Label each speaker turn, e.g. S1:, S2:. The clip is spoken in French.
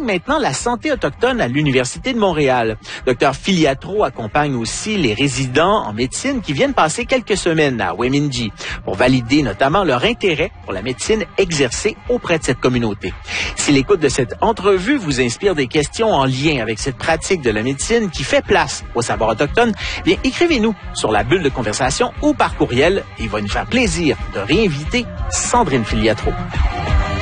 S1: maintenant la santé autochtone à l'Université de Montréal. Dr Filiatro accompagne aussi les résidents en médecine qui viennent passer quelques semaines à Wemindji pour valider notamment leur intérêt pour la médecine exercée auprès de cette communauté. Si l'écoute de cette entrevue vous inspire des questions en lien avec cette pratique de la médecine qui fait place au savoir autochtone, bien écrivez-nous sur la bulle de conversation ou par courriel. Il va nous faire plaisir de réinviter Sandrine Filiatro.